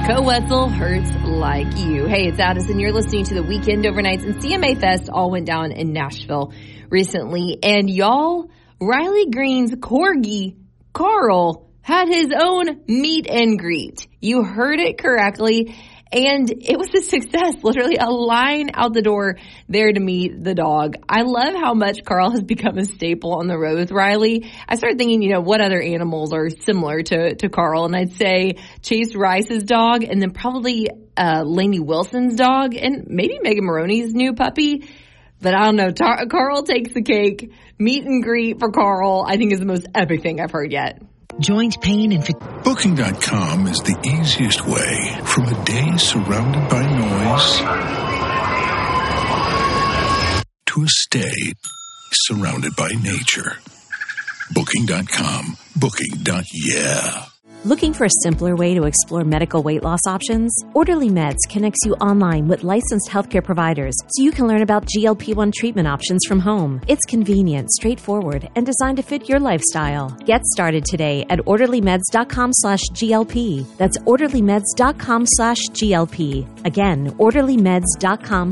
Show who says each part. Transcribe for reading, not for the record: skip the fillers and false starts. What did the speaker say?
Speaker 1: Joe Wetzel hurts like you. Hey, it's Addison. You're listening to the Weekend Overnights, and CMA Fest all went down in Nashville recently. And y'all, Riley Green's corgi, Carl, had his own meet and greet. You heard it correctly. And it was a success, literally a line out the door there to meet the dog. I love how much Carl has become a staple on the road with Riley. I started thinking, what other animals are similar to Carl? And I'd say Chase Rice's dog, and then probably Lainey Wilson's dog, and maybe Megan Maroney's new puppy. But I don't know. Carl takes the cake. Meet and greet for Carl, I think, is the most epic thing I've heard yet.
Speaker 2: Joint pain and
Speaker 3: Booking.com is the easiest way from a day surrounded by noise to a stay surrounded by nature. Booking.com. Booking.yeah.
Speaker 4: Looking for a simpler way to explore medical weight loss options? Orderly Meds connects you online with licensed healthcare providers so you can learn about GLP-1 treatment options from home. It's convenient, straightforward, and designed to fit your lifestyle. Get started today at orderlymeds.com/GLP. That's orderlymeds.com/GLP. Again, orderlymeds.com/GLP.